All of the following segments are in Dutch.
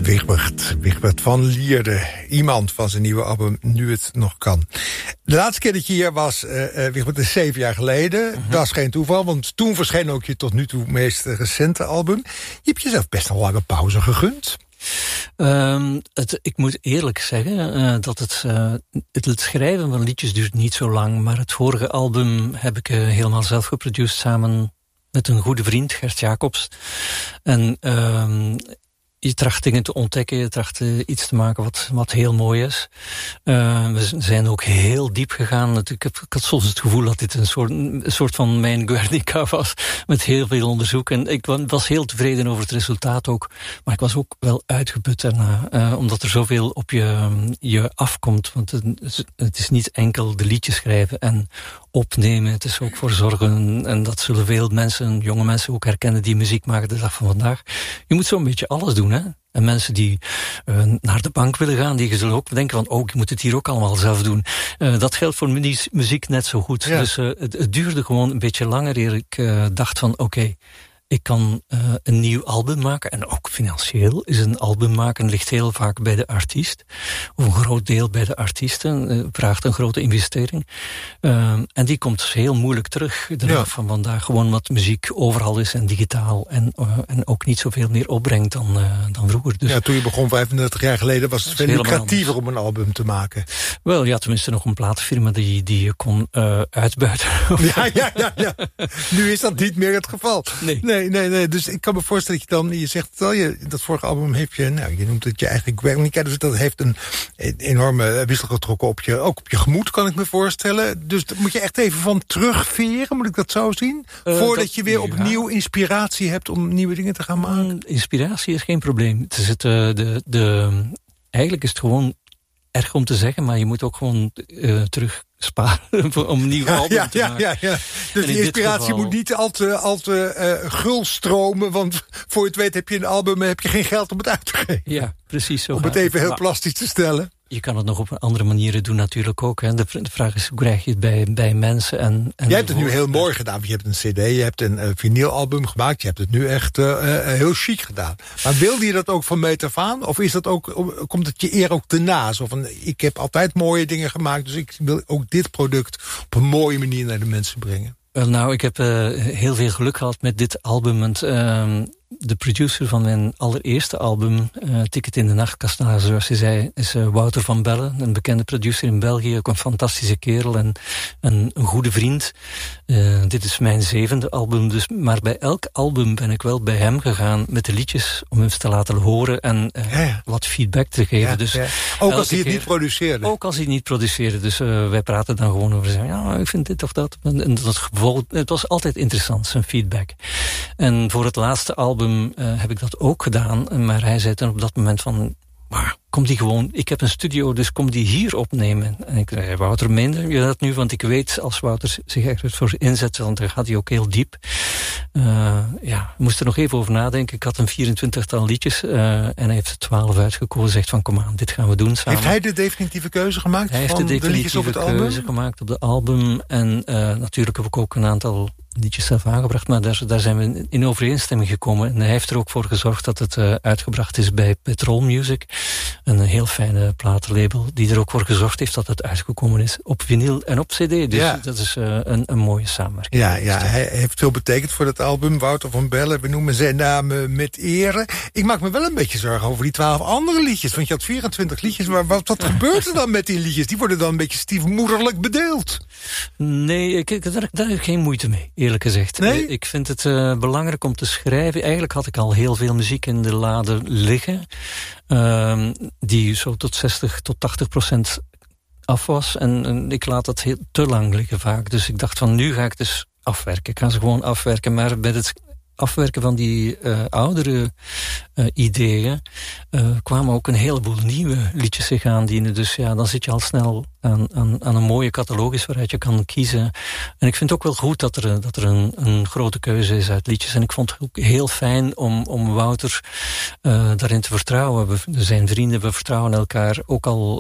Wigbert van Lierde. Iemand van zijn nieuwe album Nu het nog kan. De laatste keer dat je hier was, Wigbert, is 7 jaar geleden. Uh-huh. Dat is geen toeval, want toen verscheen ook je tot nu toe meest recente album. Je hebt jezelf best een lange pauze gegund. Ik moet eerlijk zeggen dat het schrijven van liedjes duurt niet zo lang. Maar het vorige album heb ik helemaal zelf geproduceerd samen met een goede vriend, Gert Jacobs. En je tracht dingen te ontdekken, je tracht iets te maken wat heel mooi is. We zijn ook heel diep gegaan. Ik had soms het gevoel dat dit een soort van mijn Guernica was, met heel veel onderzoek. En ik was heel tevreden over het resultaat ook. Maar ik was ook wel uitgeput, omdat er zoveel op je afkomt. Want het is niet enkel de liedjes schrijven en opnemen. Het is ook voor zorgen, en dat zullen veel mensen, jonge mensen ook herkennen die muziek maken de dag van vandaag. Je moet zo'n beetje alles doen, hè. En mensen die naar de bank willen gaan, die zullen ook denken van, ik moet het hier ook allemaal zelf doen. Dat geldt voor muziek net zo goed. Ja. Dus het duurde gewoon een beetje langer eer ik dacht van, oké, ik kan een nieuw album maken. En ook financieel is een album maken ligt heel vaak bij de artiest. Of een groot deel bij de artiesten. Vraagt een grote investering. En die komt dus heel moeilijk terug. De dag van vandaag. Gewoon wat muziek overal is en digitaal. En ook niet zoveel meer opbrengt dan vroeger. Dus, ja, toen je begon 35 jaar geleden was het veel lucratiever om een album te maken. Wel, ja, tenminste nog een platenfirma die je kon uitbuiten. Ja. Nu is dat niet meer het geval. Nee. Dus ik kan me voorstellen dat je zegt, dat vorige album heeft je noemt het je eigen Guernica, dus dat heeft een enorme wissel getrokken op je gemoed, kan ik me voorstellen. Dus moet je echt even van terugveren, moet ik dat zo zien? Voordat je weer opnieuw inspiratie hebt om nieuwe dingen te gaan maken? Inspiratie is geen probleem. Het is eigenlijk is het gewoon erg om te zeggen, maar je moet ook gewoon terug sparen om een nieuw album te maken. Ja. Dus die inspiratie moet niet al te gul stromen, want voor je het weet heb je een album en heb je geen geld om het uit te geven. Ja, precies zo. Om het even heel plastisch te stellen. Je kan het nog op andere manieren doen natuurlijk ook. Hè. De vraag is, hoe krijg je het bij mensen? En jij hebt het nu heel mooi gedaan. Je hebt een cd, je hebt een vinylalbum gemaakt. Je hebt het nu echt heel chic gedaan. Maar wilde je dat ook van meet af aan? Of is dat komt het je eer ook te na? Zo van, ik heb altijd mooie dingen gemaakt, dus ik wil ook dit product op een mooie manier naar de mensen brengen. Nou, ik heb heel veel geluk gehad met dit album. De producer van mijn allereerste album, Ticket in de Nachtkasteel, zoals je zei, is Wouter van Bellen, een bekende producer in België, ook een fantastische kerel en een goede vriend. Dit is mijn 7e album, maar bij elk album ben ik wel bij hem gegaan met de liedjes om hem te laten horen en wat feedback te geven. Ja, dus ook als hij het niet produceerde? Ook als hij het niet produceerde. Dus wij praten dan gewoon over, ik vind dit of dat. En dat gevolg, het was altijd interessant, zijn feedback. En voor het laatste album heb ik dat ook gedaan. Maar hij zei dan op dat moment van, kom die gewoon, ik heb een studio, dus kom die hier opnemen. En ik zei, Wouter, meende je dat nu? Want ik weet, als Wouter zich ervoor inzet, dan gaat hij ook heel diep. Ik moest er nog even over nadenken. Ik had een 24-tal liedjes en hij heeft er 12 uitgekozen. Zegt van, kom aan, dit gaan we doen samen. Heeft hij de definitieve keuze gemaakt? Hij heeft de definitieve keuze gemaakt op de album. En natuurlijk heb ik ook een aantal liedjes zelf aangebracht, maar daar zijn we in overeenstemming gekomen. En hij heeft er ook voor gezorgd dat het uitgebracht is bij Petrol Music. Een heel fijne platenlabel die er ook voor gezorgd heeft dat het uitgekomen is op vinyl en op cd. Dus dat is een mooie samenwerking. Ja, hij heeft veel betekend voor dat album. Wouter van Bellen, we noemen zijn naam met ere. Ik maak me wel een beetje zorgen over die 12 andere liedjes. Want je had 24 liedjes, maar wat gebeurt er dan met die liedjes? Die worden dan een beetje stiefmoederlijk bedeeld. Nee, daar heb ik geen moeite mee, eerlijk gezegd. Nee? Ik vind het belangrijk om te schrijven. Eigenlijk had ik al heel veel muziek in de lade liggen. Die zo tot 60 tot 80% af was. En ik laat dat te lang liggen vaak. Dus ik dacht van, nu ga ik dus afwerken. Ik ga ze gewoon afwerken. Maar bij het afwerken van die oudere ideeën kwamen ook een heleboel nieuwe liedjes zich aandienen. Dus dan zit je al snel aan een mooie catalogus waaruit je kan kiezen. En ik vind het ook wel goed dat er een grote keuze is uit liedjes. En ik vond het ook heel fijn om Wouter daarin te vertrouwen. We zijn vrienden, we vertrouwen elkaar ook al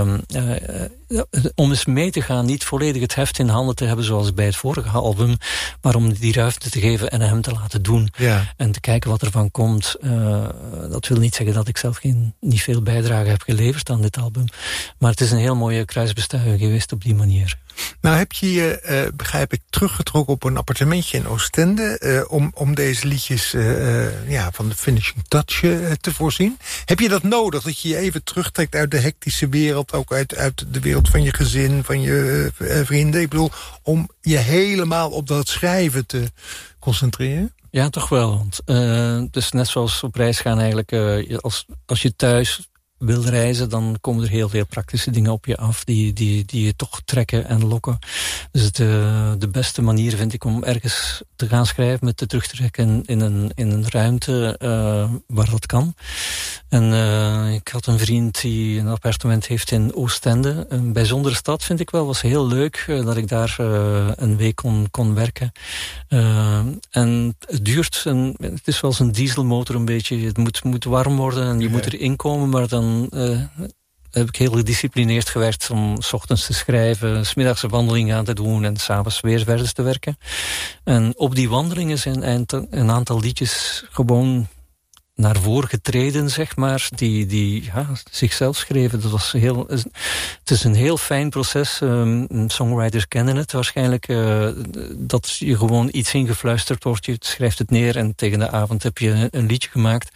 om eens mee te gaan, niet volledig het heft in handen te hebben zoals bij het vorige album, maar om die ruimte te geven en hem te laten doen. Ja. En te kijken wat er van komt. Dat wil niet zeggen dat ik zelf niet veel bijdrage heb geleverd aan dit album, maar het is een heel mooie kruisbestuiving geweest op die manier. Nou heb je je, begrijp ik, teruggetrokken op een appartementje in Oostende om deze liedjes van de finishing touch te voorzien. Heb je dat nodig, dat je je even terugtrekt uit de hectische wereld, ook uit de wereld van je gezin, van je vrienden? Ik bedoel, om je helemaal op dat schrijven te concentreren? Ja, toch wel. Want, dus net zoals op reis gaan eigenlijk, als je thuis wil reizen, dan komen er heel veel praktische dingen op je af die je toch trekken en lokken. Dus de beste manier vind ik om ergens te gaan schrijven met te terug te trekken in een ruimte waar dat kan. En ik had een vriend die een appartement heeft in Oostende. Een bijzondere stad vind ik wel. Was heel leuk dat ik daar een week kon werken. En het duurt, het is wel een dieselmotor een beetje. Het moet warm worden en je moet erin komen, maar dan heb ik heel gedisciplineerd gewerkt om 's ochtends te schrijven, 's middags een wandeling aan te doen en 's avonds weer verder te werken. En op die wandelingen zijn een aantal liedjes gewoon naar voren getreden, zeg maar, die zichzelf schreven. Het is een heel fijn proces. Songwriters kennen het waarschijnlijk. Dat je gewoon iets ingefluisterd wordt. Je schrijft het neer en tegen de avond heb je een liedje gemaakt.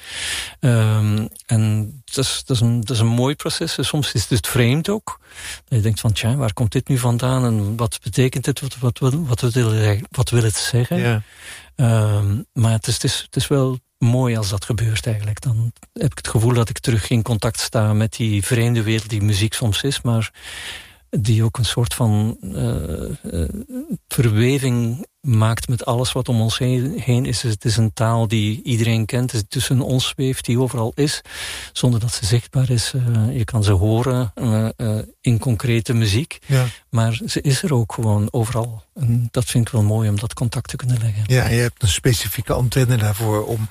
En dat is een mooi proces. Soms is het vreemd ook. Dat je denkt van, tja, waar komt dit nu vandaan? En wat betekent het? Wat wil het zeggen? Ja. Maar het is wel mooi als dat gebeurt eigenlijk. Dan heb ik het gevoel dat ik terug in contact sta met die vreemde wereld die muziek soms is, maar die ook een soort van verweving maakt met alles wat om ons heen is. Het is een taal die iedereen kent, het tussen ons zweeft, die overal is, zonder dat ze zichtbaar is. Je kan ze horen in concrete muziek, ja. Maar ze is er ook gewoon overal. En dat vind ik wel mooi om dat contact te kunnen leggen. Ja, en je hebt een specifieke antenne daarvoor om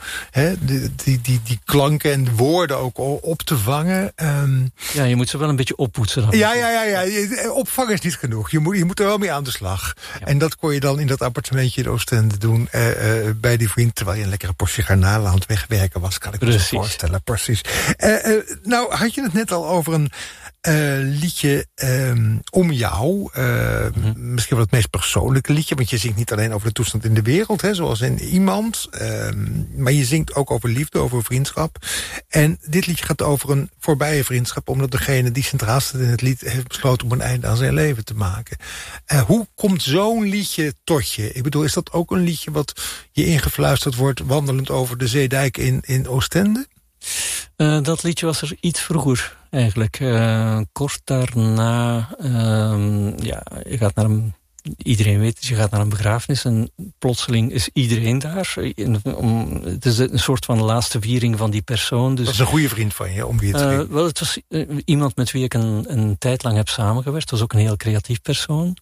die klanken en de woorden ook op te vangen. Ja, je moet ze wel een beetje oppoetsen. Dan. Ja. Opvangen is niet genoeg. Je moet er wel mee aan de slag. Ja. En dat kon je dan in dat appartementje in Oostende doen bij die vriend, terwijl je een lekkere portie garnalen aan het wegwerken was, kan ik me zo voorstellen. Precies. Nou, had je het net al over een liedje om jou. Misschien wel het meest persoonlijke liedje, want je zingt niet alleen over de toestand in de wereld, zoals in Iemand, maar je zingt ook over liefde, over vriendschap. En dit liedje gaat over een voorbije vriendschap, omdat degene die centraal staat in het lied heeft besloten om een einde aan zijn leven te maken. Hoe komt zo'n liedje tot je? Ik bedoel, is dat ook een liedje wat je ingefluisterd wordt wandelend over de zeedijk in Oostende? Dat liedje was er iets vroeger eigenlijk. Kort daarna, je gaat naar een... Iedereen weet het, je gaat naar een begrafenis en plotseling is iedereen daar. Het is een soort van laatste viering van die persoon. Dus, dat is een goede vriend van je, om wie het ging? Wel, het was iemand met wie ik een tijd lang heb samengewerkt. Het was ook een heel creatief persoon.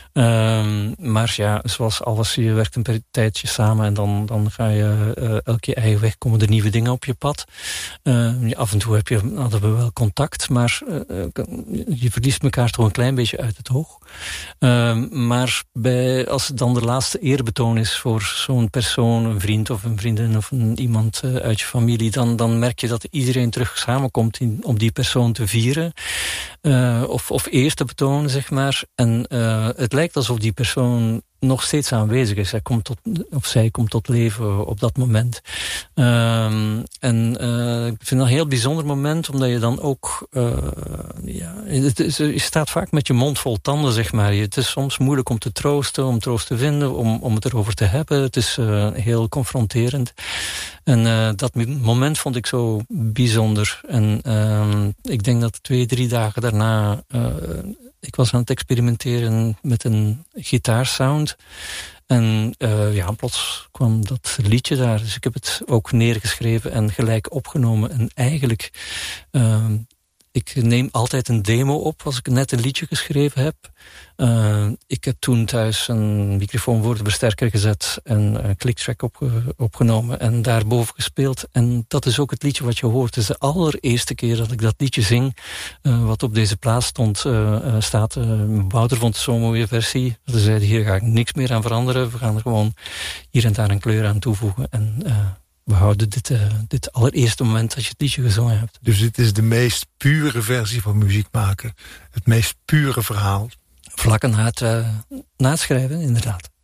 Maar ja, zoals alles, je werkt een tijdje samen en dan ga je elke eigen weg, komen er nieuwe dingen op je pad. Af en toe hadden we wel contact, maar je verliest elkaar toch een klein beetje uit het oog. Maar als het dan de laatste eerbetoon is voor zo'n persoon, een vriend of een vriendin of iemand uit je familie, dan merk je dat iedereen terug samenkomt om die persoon te vieren. Of eer te betonen, zeg maar. En het lijkt alsof die persoon nog steeds aanwezig is. Zij komt tot leven op dat moment. Ik vind dat een heel bijzonder moment, omdat je dan ook... je staat vaak met je mond vol tanden, zeg maar. Het is soms moeilijk om te troosten, om troost te vinden, om het erover te hebben. Het is heel confronterend. En dat moment vond ik zo bijzonder. En ik denk dat 2-3 dagen daarna... ik was aan het experimenteren met een gitaarsound. En plots kwam dat liedje daar. Dus ik heb het ook neergeschreven en gelijk opgenomen. En eigenlijk Ik neem altijd een demo op als ik net een liedje geschreven heb. Ik heb toen thuis een microfoon voor de versterker gezet en een clicktrack opgenomen en daarboven gespeeld. En dat is ook het liedje wat je hoort. Het is de allereerste keer dat ik dat liedje zing, wat op deze plaats staat. Wouter vond het zo'n mooie versie. Ze zeiden, hier ga ik niks meer aan veranderen. We gaan er gewoon hier en daar een kleur aan toevoegen. En we houden dit allereerste moment dat je het liedje gezongen hebt. Dus dit is de meest pure versie van muziek maken. Het meest pure verhaal. Vlak na het schrijven, inderdaad.